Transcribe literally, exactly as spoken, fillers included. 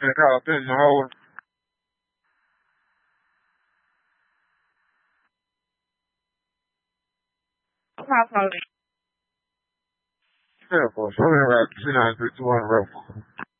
been caught up in the whole. Yeah, boy. So, anyway, two nine three two one,